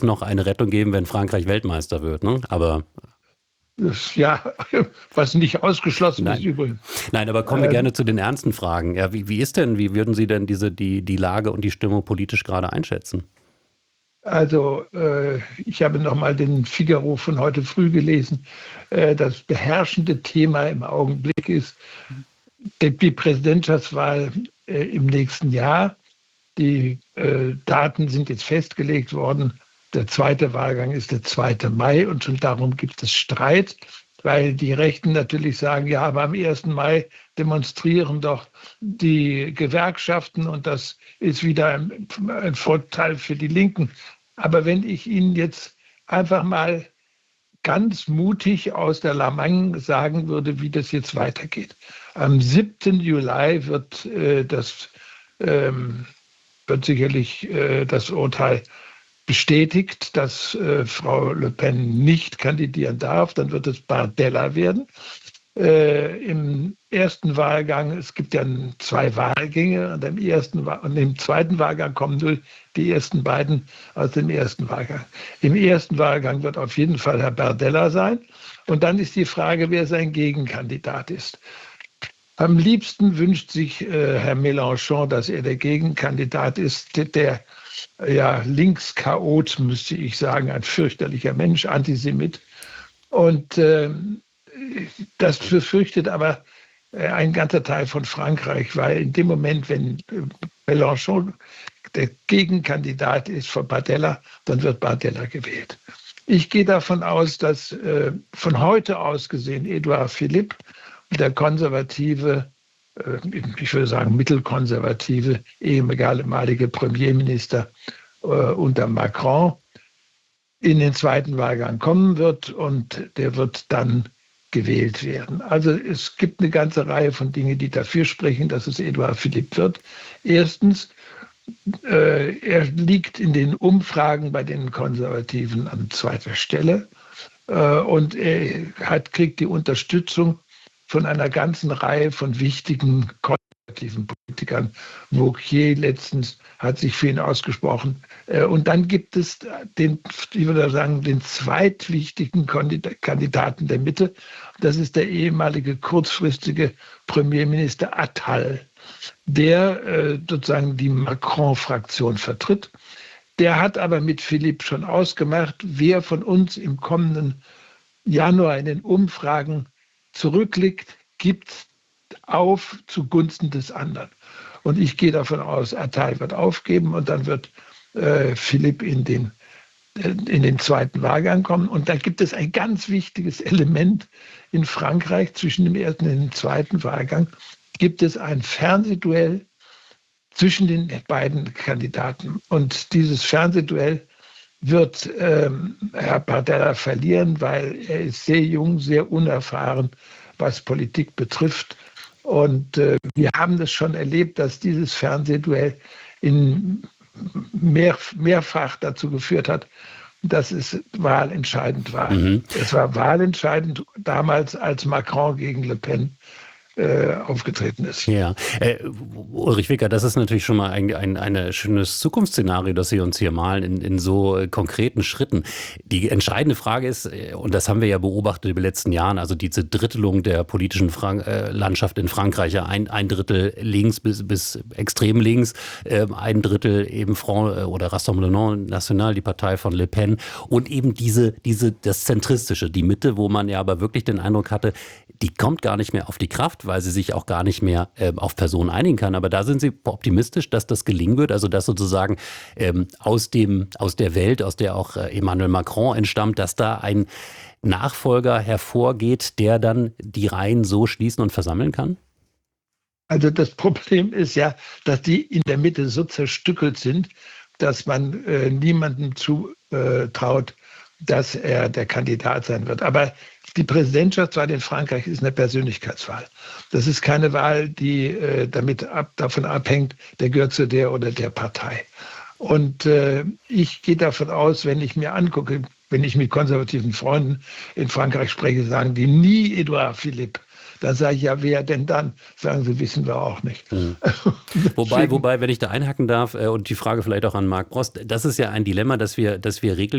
noch eine Rettung geben, wenn Frankreich Weltmeister wird, ne? Aber Ja, was nicht ausgeschlossen ist nein. übrigens. Nein, aber kommen wir gerne zu den ernsten Fragen. Ja, wie würden Sie denn die Lage und die Stimmung politisch gerade einschätzen? Also ich habe noch mal den Figaro von heute früh gelesen. Das beherrschende Thema im Augenblick ist die Präsidentschaftswahl im nächsten Jahr. Die Daten sind jetzt festgelegt worden. Der zweite Wahlgang ist der 2. Mai und schon darum gibt es Streit, weil die Rechten natürlich sagen, ja, aber am 1. Mai demonstrieren doch die Gewerkschaften und das ist wieder ein Vorteil für die Linken. Aber wenn ich Ihnen jetzt einfach mal ganz mutig aus der Lameng sagen würde, wie das jetzt weitergeht. Am 7. Juli wird sicherlich das Urteil bestätigt, dass Frau Le Pen nicht kandidieren darf. Dann wird es Bardella werden. Im ersten Wahlgang, es gibt ja 2 Wahlgänge, und im zweiten Wahlgang kommen nur die ersten beiden aus dem ersten Wahlgang. Im ersten Wahlgang wird auf jeden Fall Herr Bardella sein. Und dann ist die Frage, wer sein Gegenkandidat ist. Am liebsten wünscht sich Herr Mélenchon, dass er der Gegenkandidat ist, der Linkschaot, müsste ich sagen, ein fürchterlicher Mensch, Antisemit. Und das befürchtet aber ein ganzer Teil von Frankreich, weil in dem Moment, wenn Mélenchon der Gegenkandidat ist von Bardella, dann wird Bardella gewählt. Ich gehe davon aus, dass von heute aus gesehen Édouard Philippe, der konservative, ich würde sagen mittelkonservative, ehemalige Premierminister unter Macron, in den zweiten Wahlgang kommen wird und der wird dann gewählt werden. Also es gibt eine ganze Reihe von Dingen, die dafür sprechen, dass es Édouard Philippe wird. Erstens, er liegt in den Umfragen bei den Konservativen an 2. Stelle und er kriegt die Unterstützung von einer ganzen Reihe von wichtigen konservativen Politikern. Wauquiez letztens hat sich für ihn ausgesprochen. Und dann gibt es den zweitwichtigen Kandidaten der Mitte. Das ist der ehemalige kurzfristige Premierminister Attal, der sozusagen die Macron-Fraktion vertritt. Der hat aber mit Philippe schon ausgemacht, wer von uns im kommenden Januar in den Umfragen zurückliegt, gibt auf zugunsten des anderen. Und ich gehe davon aus, Attal wird aufgeben und dann wird Philippe in den zweiten Wahlgang kommen. Und da gibt es ein ganz wichtiges Element in Frankreich. Zwischen dem ersten und dem zweiten Wahlgang gibt es ein Fernsehduell zwischen den beiden Kandidaten. Und dieses Fernsehduell wird Herr Bardella verlieren, weil er ist sehr jung, sehr unerfahren, was Politik betrifft. Und wir haben das schon erlebt, dass dieses Fernsehduell mehrfach dazu geführt hat, dass es wahlentscheidend war. Mhm. Es war wahlentscheidend damals, als Macron gegen Le Pen aufgetreten ist. Ja, Ulrich Wicker, das ist natürlich schon mal ein schönes Zukunftsszenario, das Sie uns hier malen in so konkreten Schritten. Die entscheidende Frage ist, und das haben wir ja beobachtet in den letzten Jahren, also diese Drittelung der politischen Landschaft in Frankreich, ja, ein Drittel links bis extrem links, ein Drittel eben Front oder Rassemblement National, die Partei von Le Pen, und eben das Zentristische, die Mitte, wo man ja aber wirklich den Eindruck hatte, die kommt gar nicht mehr auf die Kraft, weil sie sich auch gar nicht mehr auf Personen einigen kann. Aber da sind Sie optimistisch, dass das gelingen wird, also dass sozusagen aus der Welt, aus der auch Emmanuel Macron entstammt, dass da ein Nachfolger hervorgeht, der dann die Reihen so schließen und versammeln kann? Also das Problem ist ja, dass die in der Mitte so zerstückelt sind, dass man niemandem zutraut, dass er der Kandidat sein wird. Aber die Präsidentschaftswahl in Frankreich ist eine Persönlichkeitswahl. Das ist keine Wahl, die davon abhängt, der gehört zu der oder der Partei. Und ich gehe davon aus, wenn ich mir angucke, wenn ich mit konservativen Freunden in Frankreich spreche, sagen die nie Édouard Philippe. Dann sage ich, ja, wer denn dann? Sagen sie, wissen wir auch nicht. Mhm. Wobei, wenn ich da einhaken darf und die Frage vielleicht auch an Marc Brost, das ist ja ein Dilemma, das wir regelmäßig